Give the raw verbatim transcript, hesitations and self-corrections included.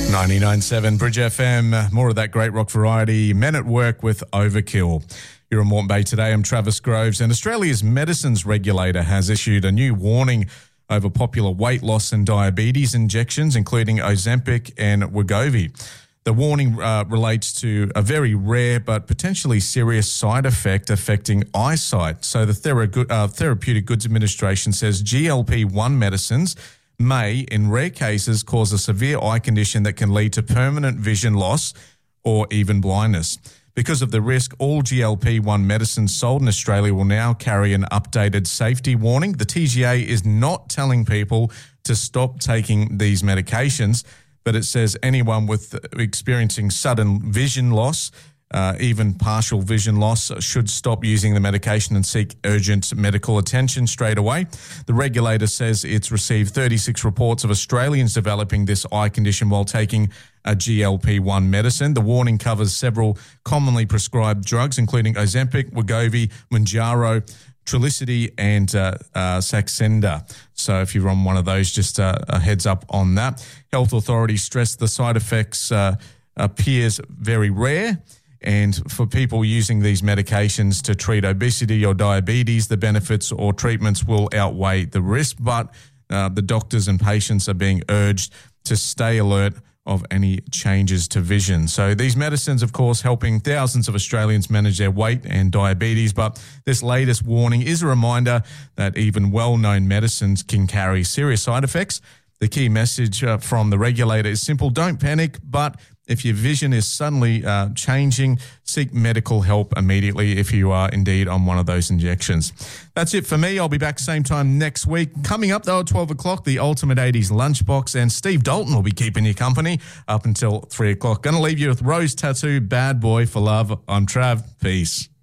ninety-nine point seven Bridge F M, more of that great rock variety. Men at Work with Overkill. You're in Moreton Bay today. I'm Travis Groves, and Australia's medicines regulator has issued a new warning over popular weight loss and diabetes injections, including Ozempic and Wegovy. The warning uh, relates to a very rare but potentially serious side effect affecting eyesight. So the Thera- uh, Therapeutic Goods Administration says G L P one medicines may, in rare cases, cause a severe eye condition that can lead to permanent vision loss or even blindness. Because of the risk, all G L P one medicines sold in Australia will now carry an updated safety warning. The T G A is not telling people to stop taking these medications, but it says anyone with experiencing sudden vision loss, uh, even partial vision loss, should stop using the medication and seek urgent medical attention straight away. The regulator says it's received thirty-six reports of Australians developing this eye condition while taking a G L P one medicine. The warning covers several commonly prescribed drugs, including Ozempic, Wegovy, Mounjaro, Trulicity, and uh, uh, Saxenda. So if you're on one of those, just uh, a heads up on that. Health authorities stress the side effects uh, appears very rare. And for people using these medications to treat obesity or diabetes, the benefits or treatments will outweigh the risk. But uh, the doctors and patients are being urged to stay alert of any changes to vision. So these medicines, of course, helping thousands of Australians manage their weight and diabetes. But this latest warning is a reminder that even well-known medicines can carry serious side effects. The key message uh, from the regulator is simple: don't panic, but if your vision is suddenly uh, changing, seek medical help immediately if you are indeed on one of those injections. That's it for me. I'll be back same time next week. Coming up, though, at twelve o'clock, the Ultimate eighties Lunchbox, and Steve Dalton will be keeping you company up until three o'clock. Going to leave you with Rose Tattoo, Bad Boy for Love. I'm Trav. Peace.